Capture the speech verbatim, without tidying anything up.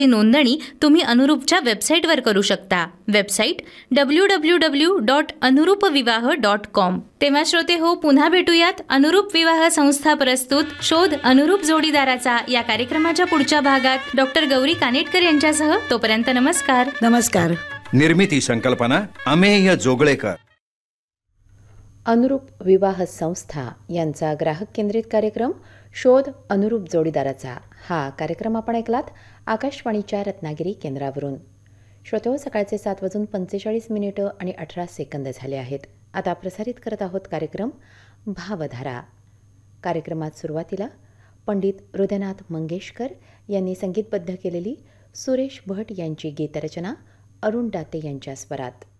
ही नोंदणी तुम्ही अनुरूपच्या वेबसाईटवर करू शकता. Website W W W dot अनुरूप विवाह डॉट कॉम. तेव्हा श्रोते हो, पुन्हा भेटूयात अनुरूप विवाह संस्था प्रस्तुत शोध अनुरूप जोडीदाराचा या कार्यक्रमाच्या पुढच्या भागात डॉक्टर गौरी कानेटकर यांच्यासह. तोपर्यंत नमस्कार. नमस्कार. निर्मिती संकल्पना अमेय जोगळेकर. अनुरूप विवाह संस्था यांचा ग्राहक केंद्रित कार्यक्रम शोध अनुरूप जोडीदाराचा हा कार्यक्रम आपण ऐकलात आकाशवाणीच्या रत्नागिरी केंद्रावरून. श्रोतेहो, सकाळचे सात वाजून पंचेचाळीस मिनिटं आणि अठरा सेकंद झाले आहेत. आता प्रसारित करत आहोत कार्यक्रम भावधारा. कार्यक्रमात सुरुवातीला पंडित हृदयनाथ मंगेशकर यांनी संगीतबद्ध केलेली सुरेश भट यांची गीतरचना अरुण दाते यांच्या स्वरात.